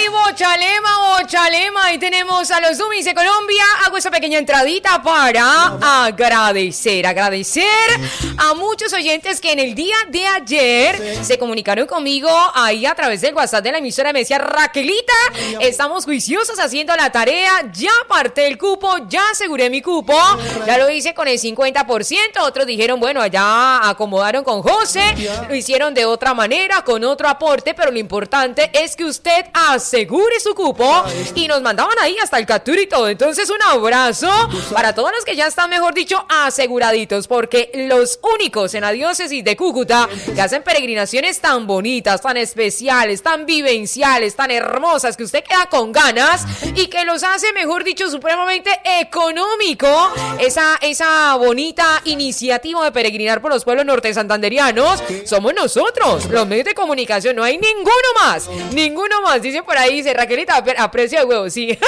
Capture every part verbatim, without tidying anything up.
Ay, bochalema, bochalema. Ahí tenemos a los Dummies de Colombia. Hago esa pequeña entradita para agradecer, agradecer a muchos oyentes que en el día de ayer se comunicaron conmigo ahí a través del WhatsApp de la emisora. Me decía, Raquelita, estamos juiciosos haciendo la tarea. Ya aparté el cupo, ya aseguré mi cupo. Ya lo hice con el cincuenta por ciento. Otros dijeron, bueno, allá acomodaron con José. Lo hicieron de otra manera, con otro aporte. Pero lo importante es que usted asegure su cupo. Y nos mandaban ahí hasta el captura y todo. Entonces un abrazo para todos los que ya están, mejor dicho, aseguraditos, porque los únicos en la diócesis de Cúcuta que hacen peregrinaciones tan bonitas, tan especiales, tan vivenciales, tan hermosas, que usted queda con ganas y que los hace, mejor dicho, supremamente económico, esa, esa bonita iniciativa de peregrinar por los pueblos norte santanderianos, somos nosotros, los medios de comunicación. No hay ninguno más, ninguno más. Dice por ahí, dice Raquelita, a precio de huevo, sí.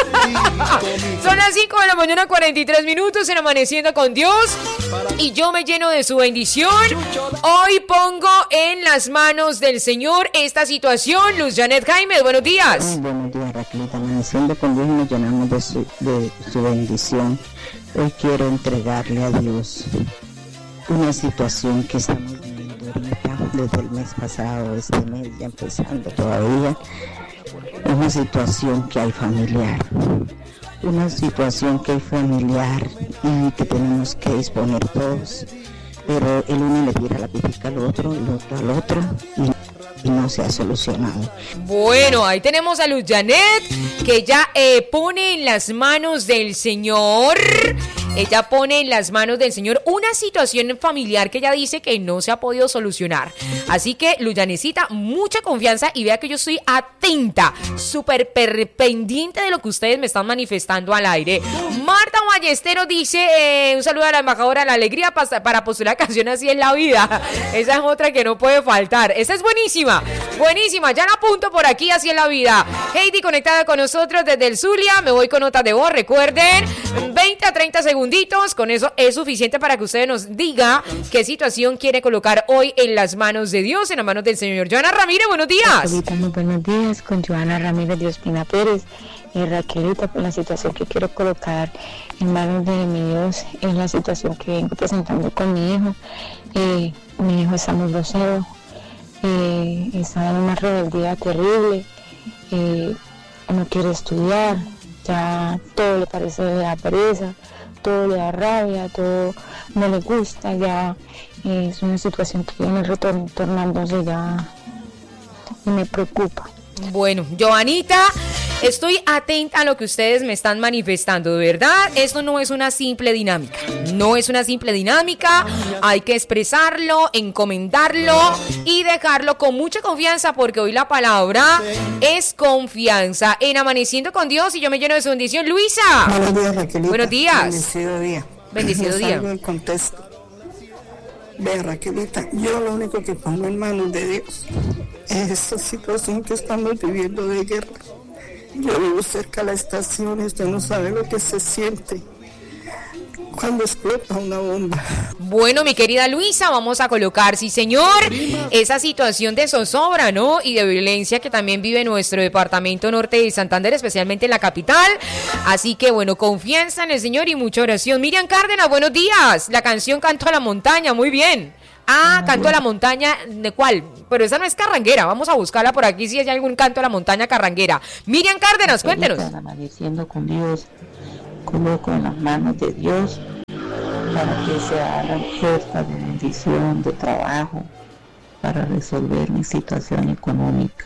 Son las cinco de la mañana, cuarenta y tres minutos en Amaneciendo con Dios. Y yo me lleno de su bendición. Hoy pongo en las manos del Señor esta situación. Luz Janet Jaime, buenos días. Muy buenos días, Raquelita. Amaneciendo con Dios y nos llenamos de su, de su bendición. Hoy quiero entregarle a Dios una situación que estamos viviendo ahorita, desde el mes pasado, este mes ya empezando todavía. Una situación que hay familiar, una situación que hay familiar y que tenemos que disponer todos, pero el uno le tira la pitica al otro, el otro al otro y, y no se ha solucionado. Bueno, ahí tenemos a Luz Janet, que ya eh, pone en las manos del Señor. Ella pone en las manos del Señor una situación familiar que ella dice que no se ha podido solucionar. Así que, Luyanecita, mucha confianza y vea que yo estoy atenta, súper pendiente de lo que ustedes me están manifestando al aire. Marta Ballesteros dice, eh, un saludo a la embajadora de la alegría para, para postular canción Así es la vida. Esa es otra que no puede faltar. Esa es buenísima, buenísima. Ya la apunto por aquí, Así es la vida. Heidi conectada con nosotros desde el Zulia. Me voy con notas de voz, recuerden, veinte a treinta segunditos. Con eso es suficiente para que usted nos diga qué situación quiere colocar hoy en las manos de Dios, en las manos del Señor. Joana Ramírez, buenos días. Raquelita, muy buenos días, con Joana Ramírez de Ospina Pérez. Eh, Raquelita, por la situación que quiero colocar en manos de mi Dios es la situación que vengo presentando con mi hijo. Eh, mi hijo está muy grosero, eh, está en una rebeldía terrible, eh, no quiere estudiar, ya todo le parece le da pereza, todo le da rabia, todo no le gusta, ya eh, es una situación que viene retornándose ya y me preocupa. Bueno, Joanita, estoy atenta a lo que ustedes me están manifestando, de verdad. Esto no es una simple dinámica, no es una simple dinámica. Hay que expresarlo, encomendarlo y dejarlo con mucha confianza, porque hoy la palabra es confianza. En Amaneciendo con Dios, y yo me lleno de su bendición. Luisa. Buenos días, Raquelita. Buenos días. Bendecido día. Bendecido día. Salgo el contexto. Ve, Raquelita, yo lo único que pongo en manos de Dios es esta situación que estamos viviendo de guerra. Yo vivo cerca de la estación y usted no sabe lo que se siente cuando explota una bomba. Bueno, mi querida Luisa, vamos a colocar, sí señor, esa situación de zozobra, ¿no? Y de violencia que también vive nuestro departamento norte de Santander, especialmente en la capital. Así que, bueno, confianza en el Señor y mucha oración. Miriam Cárdenas, buenos días. La canción Canto a la Montaña, muy bien. Ah, Canto a la Montaña, ¿de cuál? Pero esa no es carranguera, vamos a buscarla por aquí si hay algún Canto a la Montaña carranguera. Miriam Cárdenas, cuéntenos. Amaneciendo con Dios, coloco en las manos de Dios para que se hagan fuerzas de bendición, de trabajo, para resolver mi situación económica.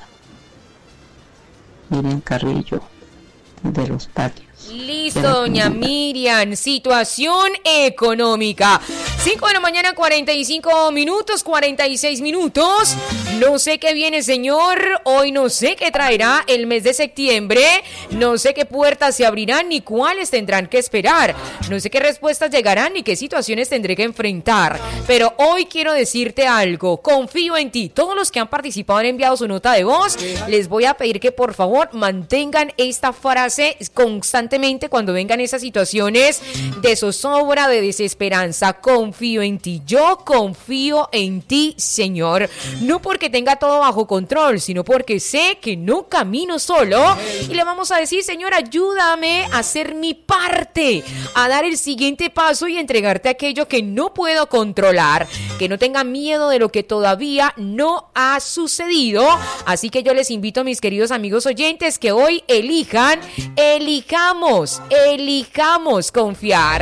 Miriam Carrillo, de Los Patios. Listo, doña Miriam, situación económica. cinco de la mañana, cuarenta y cinco minutos, cuarenta y seis minutos. No sé qué viene, Señor. Hoy no sé qué traerá el mes de septiembre. No sé qué puertas se abrirán ni cuáles tendrán que esperar. No sé qué respuestas llegarán ni qué situaciones tendré que enfrentar. Pero hoy quiero decirte algo. Confío en ti. Todos los que han participado han enviado su nota de voz. Les voy a pedir que por favor mantengan esta frase constantemente cuando vengan esas situaciones de zozobra, de desesperanza. Confío confío en ti, yo confío en ti, Señor. No porque tenga todo bajo control, sino porque sé que no camino solo. Y le vamos a decir, Señor, ayúdame a hacer mi parte, a dar el siguiente paso y entregarte aquello que no puedo controlar, que no tenga miedo de lo que todavía no ha sucedido. Así que yo les invito, mis queridos amigos oyentes, que hoy elijan, elijamos, elijamos confiar.